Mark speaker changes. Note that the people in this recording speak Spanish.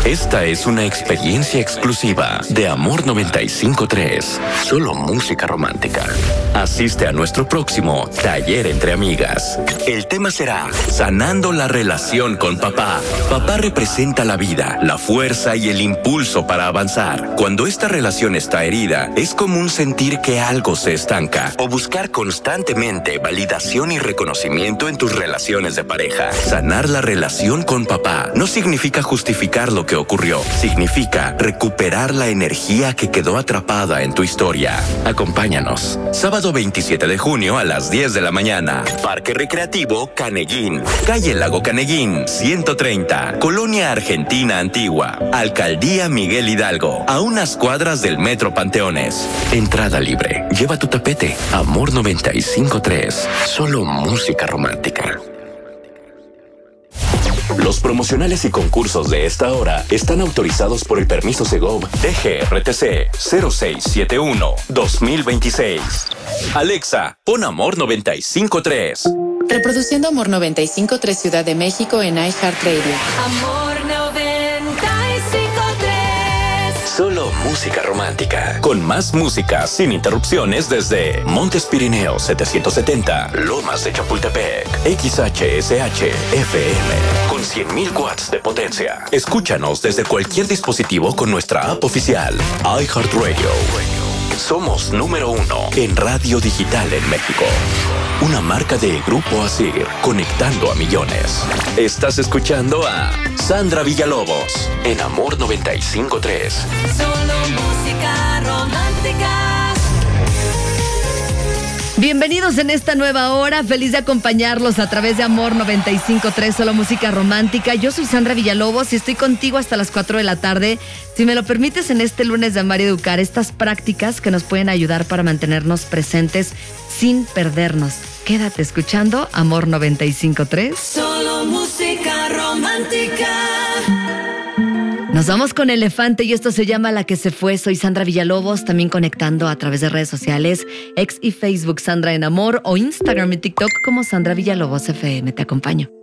Speaker 1: Esta es una experiencia exclusiva de Amor 95.3. Solo música romántica. Asiste a nuestro próximo taller entre amigas. El tema será Sanando la relación con papá. Papá representa la vida, la fuerza y el impulso para avanzar. Cuando esta relación está herida, es común sentir que algo se estanca o buscar constantemente validación y reconocimiento en tus relaciones de pareja. Sanar la relación con papá no significa justificar lo que ocurrió. Significa recuperar la energía que quedó atrapada en tu historia. Acompáñanos. Sábado 27 de junio a las 10 de la mañana. Parque Recreativo Caneguín. Calle Lago Caneguín, 130. Colonia Argentina Antigua. Alcaldía Miguel Hidalgo. A unas cuadras del Metro Panteones. Entrada libre. Lleva tu tapete. Amor 95.3. Solo música romántica. Los promocionales y concursos de esta hora están autorizados por el permiso Segov DGRTC 0671-2026. Alexa, pon Amor 95.3.
Speaker 2: Reproduciendo Amor 95.3 Ciudad de México en iHeartRadio.
Speaker 3: Amor 95.3.
Speaker 1: Solo música romántica. Con más música sin interrupciones desde Montes Pirineos 770, Lomas de Chapultepec, XHSH FM, con 100.000 watts de potencia. Escúchanos desde cualquier dispositivo con nuestra app oficial, iHeartRadio. Somos número 1 en radio digital en México. Una marca de Grupo Asir, conectando a millones. Estás escuchando a Sandra Villalobos en Amor 95.3.
Speaker 3: Solo música romántica.
Speaker 4: Bienvenidos en esta nueva hora, feliz de acompañarlos a través de Amor 95.3, solo música romántica. Yo soy Sandra Villalobos y estoy contigo hasta las 4 de la tarde. Si me lo permites, en este lunes de Amar y Educar, estas prácticas que nos pueden ayudar para mantenernos presentes sin perdernos. Quédate escuchando Amor 95.3.
Speaker 3: Solo música romántica.
Speaker 4: Nos vamos con Elefante y esto se llama La que se fue. Soy Sandra Villalobos, también conectando a través de redes sociales, X y Facebook Sandra en Amor o Instagram y TikTok como Sandra Villalobos FM. Te acompaño.